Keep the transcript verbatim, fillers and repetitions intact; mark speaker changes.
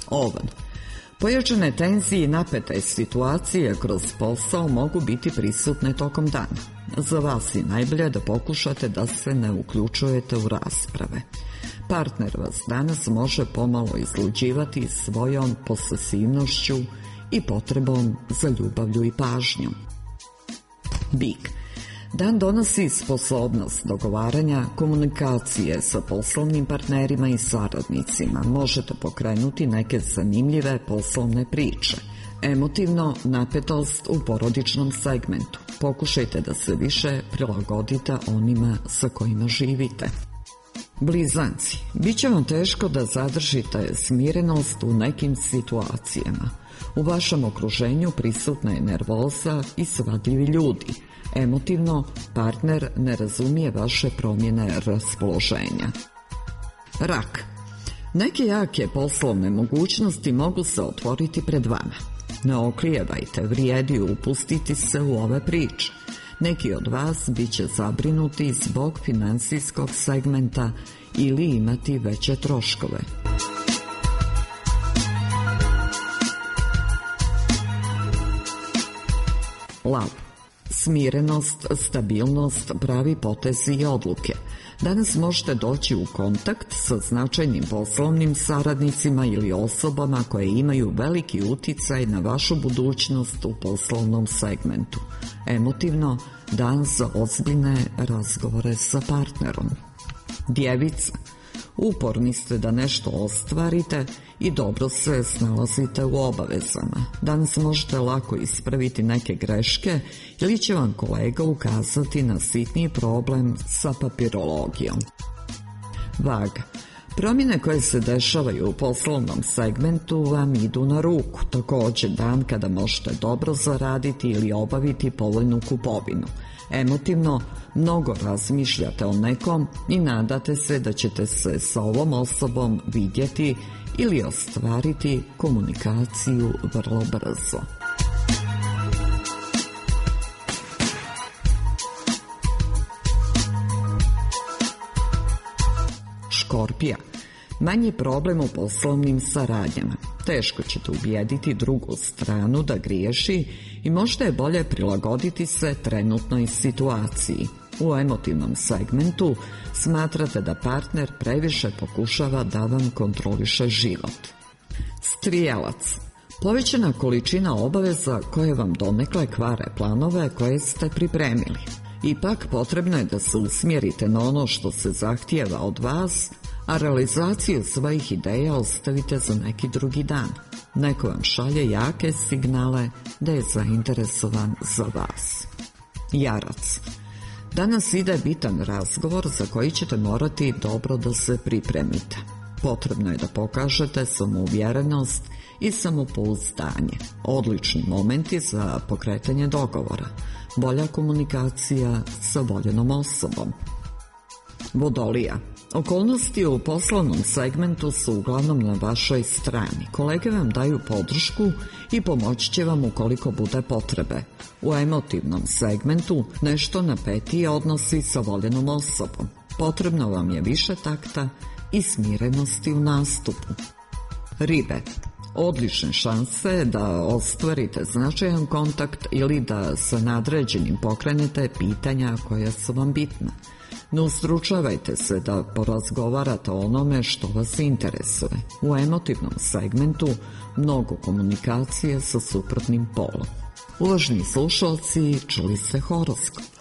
Speaker 1: Ovan. Pojačane tenzije i napete situacije kroz posao mogu biti prisutne tokom dana. Za vas je najbolje da pokušate da se ne uključujete u rasprave. Partner vas danas može pomalo izluđivati svojom posesivnošću i potrebom za ljubavlju i pažnjom. Bik. Dan donosi sposobnost dogovaranja, komunikacije sa poslovnim partnerima i saradnicima. Možete pokrenuti neke zanimljive poslovne priče. Emotivno napetost u porodičnom segmentu. Pokušajte da se više prilagodite onima sa kojima živite. Blizanci. Biće vam teško da zadržite smirenost u nekim situacijama. U vašem okruženju prisutna je nervoza i svadljivi ljudi. Emotivno, partner ne razumije vaše promjene raspoloženja. Rak. Neke jake poslovne mogućnosti mogu se otvoriti pred vama. Ne oklijevajte, vrijedi upustiti se u ove priče. Neki od vas bit će zabrinuti zbog financijskog segmenta ili imati veće troškove. Lav. Smirenost, stabilnost, pravi potezi i odluke. Danas možete doći u kontakt sa značajnim poslovnim saradnicima ili osobama koje imaju veliki uticaj na vašu budućnost u poslovnom segmentu. Emotivno, dan za ozbiljne razgovore sa partnerom. Djevica. Uporni ste da nešto ostvarite i dobro se snalazite u obavezama. Danas možete lako ispraviti neke greške ili će vam kolega ukazati na sitniji problem sa papirologijom. Vaga. Promjene koje se dešavaju u poslovnom segmentu vam idu na ruku. Također dan kada možete dobro zaraditi ili obaviti povoljnu kupovinu. Emotivno, mnogo razmišljate o nekom i nadate se da ćete se sa ovom osobom vidjeti ili ostvariti komunikaciju vrlo brzo. Škorpija. Manji problem u poslovnim saradnjama. Teško ćete ubijediti drugu stranu da griješi i možda je bolje prilagoditi se trenutnoj situaciji. U emotivnom segmentu smatrate da partner previše pokušava da vam kontroliše život. Strijelac. Povećana količina obaveza koje vam donekle kvare planove koje ste pripremili. Ipak potrebno je da se usmjerite na ono što se zahtijeva od vas, a realizaciju svojih ideja ostavite za neki drugi dan. Neko vam šalje jake signale da je zainteresovan za vas. Jarac. Danas ide bitan razgovor za koji ćete morati dobro da se pripremite. Potrebno je da pokažete samouvjerenost i samopouzdanje. Odlični momenti za pokretanje dogovora. Bolja komunikacija sa voljenom osobom. Vodolija. Okolnosti u poslovnom segmentu su uglavnom na vašoj strani. Kolege vam daju podršku i pomoći će vam ukoliko bude potrebe. U emotivnom segmentu nešto napetije odnosi sa voljenom osobom. Potrebno vam je više takta i smirenosti u nastupu. Ribe. Odlične šanse da ostvarite značajan kontakt ili da sa nadređenim pokrenete pitanja koja su vam bitna. Ne ustručavajte se da porazgovarate o onome što vas interesuje. U emotivnom segmentu mnogo komunikacije sa suprotnim polom. Uvaženi slušalci, čuli ste horoskop.